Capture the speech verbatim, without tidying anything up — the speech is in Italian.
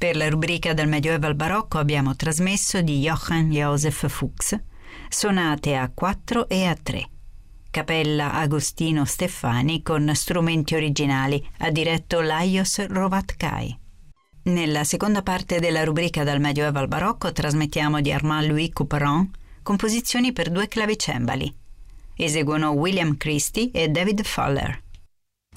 Per la rubrica Dal Medioevo al Barocco abbiamo trasmesso di Johann Joseph Fuchs sonate a quattro e a tre. Cappella Agostino Steffani con strumenti originali, ha diretto Lajos Rovatkai. Nella seconda parte della rubrica Dal Medioevo al Barocco trasmettiamo di Armand-Louis Couperin composizioni per due clavicembali. Eseguono William Christie e David Fuller.